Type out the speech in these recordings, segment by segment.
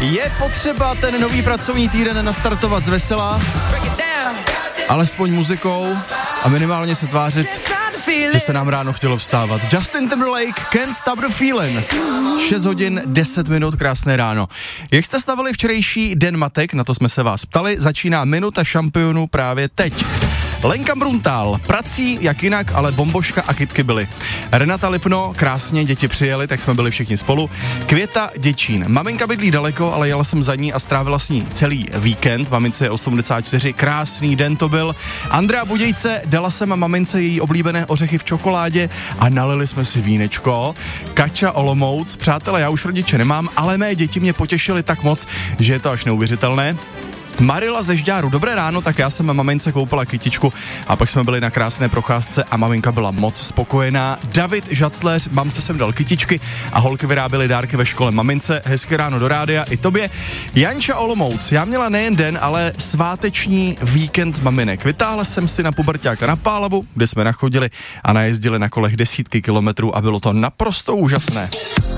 Je potřeba ten nový pracovní týden nastartovat z vesela, alespoň muzikou a minimálně se tvářit, že se nám ráno chtělo vstávat. Justin Timberlake, Can't Stop the Feeling. 6 hodin, 10 minut, krásné ráno. Jak jste stavili včerejší den matek, na to jsme se vás ptali, začíná minuta šampionů právě teď. Lenka Bruntál, prací jak jinak, ale bomboška a kytky byly. Renata Lipno, krásně, děti přijeli, tak jsme byli všichni spolu. Květa Děčín, maminka bydlí daleko, ale jela jsem za ní a strávila s ní celý víkend. Mamince je 84, krásný den to byl. Andrea Budějce, dala jsem mamince její oblíbené ořechy v čokoládě a nalili jsme si vínečko. Kača Olomouc, přátelé, já už rodiče nemám, ale mé děti mě potěšily tak moc, že je to až neuvěřitelné. Marila ze Žďáru, dobré ráno, tak já jsem mamince koupila kytičku a pak jsme byli na krásné procházce a maminka byla moc spokojená. David Žacleř, mamce jsem dal kytičky a holky vyráběly dárky ve škole mamince. Hezké ráno do rádia i tobě. Janča Olomouc, já měla nejen den, ale sváteční víkend maminek. Vytáhla jsem si na puberťáka na Pálavu, kde jsme nachodili a najezdili na kolech desítky kilometrů a bylo to naprosto úžasné.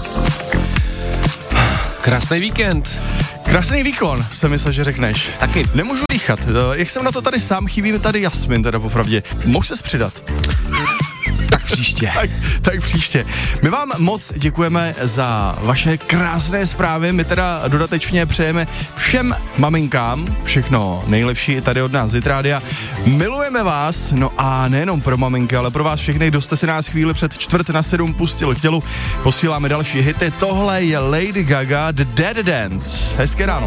Krásný víkend. Krásný výkon, jsem myslel, že řekneš. Taky. Nemůžu dýchat. Jak jsem na to tady sám, chybí mi tady Jasmin, teda popravdě. Mohl ses přidat? Tak příště. tak příště. My vám moc děkujeme za vaše krásné zprávy. My teda dodatečně přejeme všem maminkám všechno nejlepší tady od nás z Rádia. Milujeme vás, no a nejenom pro maminky, ale pro vás všechny, kdo jste si nás chvíli před 6:45 pustil k tělu. Posíláme další hity. Tohle je Lady Gaga, The Dead Dance. Hezké ráno.